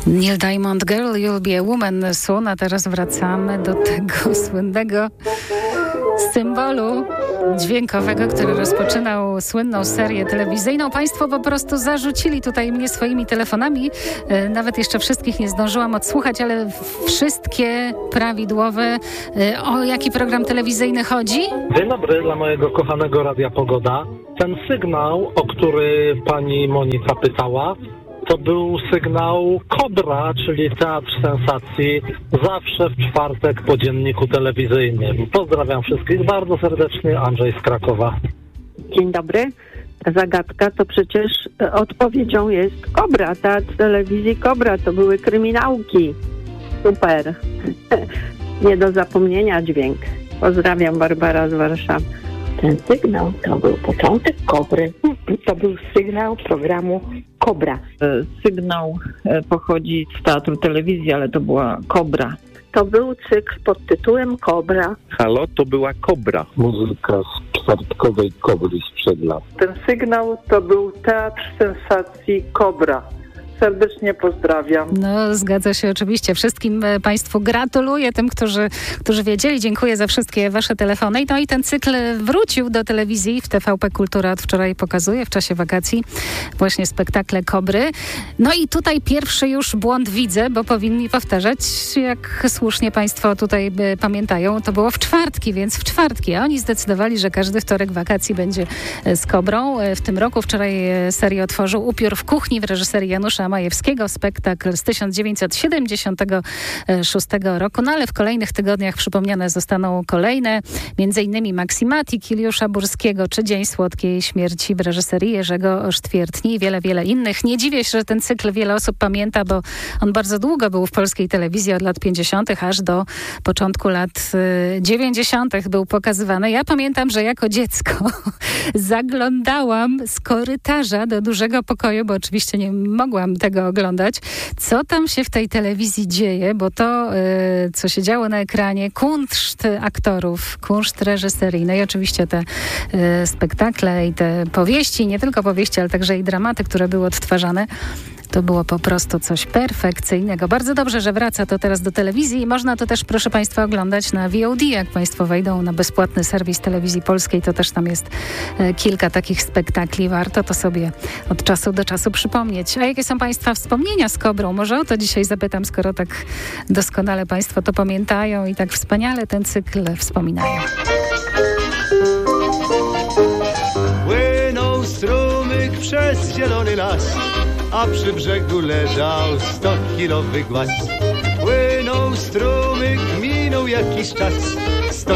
Neil Diamond, Girl, You'll Be a Woman Soon, a teraz wracamy do tego słynnego symbolu dźwiękowego, który rozpoczynał słynną serię telewizyjną. Państwo po prostu zarzucili tutaj mnie swoimi telefonami. Nawet jeszcze wszystkich nie zdążyłam odsłuchać, ale wszystkie prawidłowe. O jaki program telewizyjny chodzi? Dzień dobry dla mojego kochanego Radia Pogoda. Ten sygnał, o który pani Monika pytała, to był sygnał Kobra, czyli Teatr Sensacji, zawsze w czwartek po dzienniku telewizyjnym. Pozdrawiam wszystkich bardzo serdecznie, Andrzej z Krakowa. Dzień dobry. Zagadka to przecież odpowiedzią jest Kobra, Teatr Telewizji Kobra, to były kryminałki. Super. Nie do zapomnienia dźwięk. Pozdrawiam, Barbara z Warszawy. Ten sygnał to był początek Kobry. To był sygnał programu Kobra. Sygnał pochodzi z Teatru Telewizji, ale to była Kobra. To był cykl pod tytułem Kobra. Halo, to była Kobra. Muzyka z czwartkowej Kobry sprzed lat. Ten sygnał to był Teatr Sensacji Kobra. Serdecznie pozdrawiam. No, zgadza się oczywiście. Wszystkim Państwu gratuluję, tym, którzy wiedzieli. Dziękuję za wszystkie Wasze telefony. No i ten cykl wrócił do telewizji. W TVP Kultura od wczoraj pokazuje w czasie wakacji właśnie spektakle Kobry. No i tutaj pierwszy już błąd widzę, bo powinni powtarzać, jak słusznie Państwo tutaj pamiętają, to było w czwartki, więc w czwartki. A oni zdecydowali, że każdy wtorek wakacji będzie z Kobrą. W tym roku wczoraj serię otworzył Upiór w kuchni w reżyserii Janusza Majewskiego, spektakl z 1976 roku, no ale w kolejnych tygodniach przypomniane zostaną kolejne, m.in. Maksimati Kiliusza Burskiego, czy Dzień słodkiej śmierci w reżyserii Jerzego Sztwiertni i wiele innych. Nie dziwię się, że ten cykl wiele osób pamięta, bo on bardzo długo był w polskiej telewizji, od lat 50. aż do początku lat 90. był pokazywany. Ja pamiętam, że jako dziecko zaglądałam z korytarza do dużego pokoju, bo oczywiście nie mogłam tego oglądać, co tam się w tej telewizji dzieje, bo to, co się działo na ekranie, kunszt aktorów, kunszt reżyserii, no i oczywiście te spektakle i te powieści, nie tylko powieści, ale także i dramaty, które były odtwarzane, to było po prostu coś perfekcyjnego. Bardzo dobrze, że wraca to teraz do telewizji i można to też, proszę Państwa, oglądać na VOD. Jak Państwo wejdą na bezpłatny serwis Telewizji Polskiej, to też tam jest kilka takich spektakli. Warto to sobie od czasu do czasu przypomnieć. A jakie są Państwa wspomnienia z Kobrą? Może o to dzisiaj zapytam, skoro tak doskonale Państwo to pamiętają i tak wspaniale ten cykl wspominają. Płynął strumyk przez zielony las, a przy brzegu leżał 100-kilowy głaz. Płynął strumyk, minął jakiś czas,